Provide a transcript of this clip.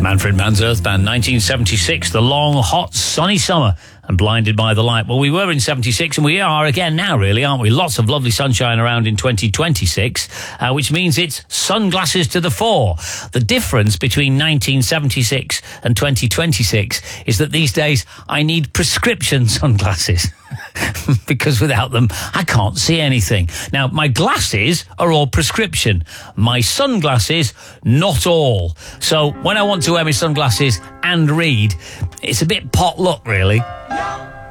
Manfred Mann's Earth Band, 1976, the long, hot, sunny summer, and Blinded by the Light. Well, we were in 76, and we are again now, really, aren't we? Lots of lovely sunshine around in 2026, which means it's sunglasses to the fore. The difference between 1976 and 2026 is that these days I need prescription sunglasses. Because without them, I can't see anything. Now, my glasses are all prescription. My sunglasses, not all. So when I want to wear my sunglasses and read, it's a bit pot luck, really.